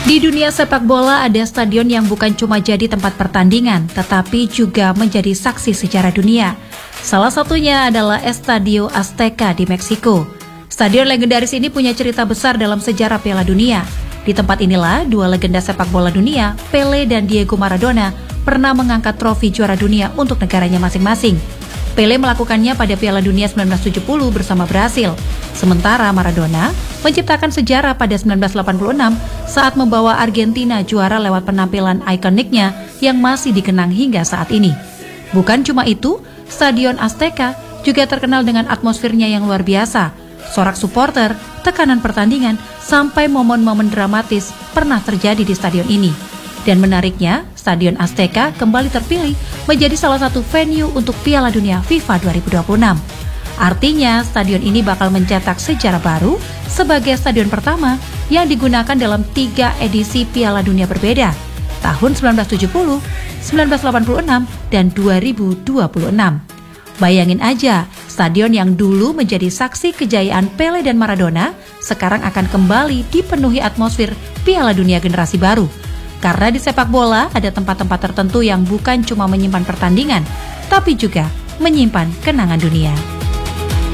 Di dunia sepak bola ada stadion yang bukan cuma jadi tempat pertandingan, tetapi juga menjadi saksi sejarah dunia. Salah satunya adalah Estadio Azteca di Meksiko. Stadion legendaris ini punya cerita besar dalam sejarah Piala Dunia. Di tempat inilah dua legenda sepak bola dunia, Pele dan Diego Maradona, pernah mengangkat trofi juara dunia untuk negaranya masing-masing. Pele melakukannya pada Piala Dunia 1970 bersama Brasil. Sementara Maradona menciptakan sejarah pada 1986 saat membawa Argentina juara lewat penampilan ikoniknya yang masih dikenang hingga saat ini. Bukan cuma itu, Stadion Azteca juga terkenal dengan atmosfernya yang luar biasa. Sorak supporter, tekanan pertandingan, sampai momen-momen dramatis pernah terjadi di stadion ini. Dan menariknya, Stadion Azteca kembali terpilih menjadi salah satu venue untuk Piala Dunia FIFA 2026. Artinya, stadion ini bakal mencetak sejarah baru sebagai stadion pertama yang digunakan dalam 3 edisi Piala Dunia berbeda, tahun 1970, 1986, dan 2026. Bayangin aja, stadion yang dulu menjadi saksi kejayaan Pele dan Maradona sekarang akan kembali dipenuhi atmosfer Piala Dunia generasi baru. Karena di sepak bola ada tempat-tempat tertentu yang bukan cuma menyimpan pertandingan, tapi juga menyimpan kenangan dunia.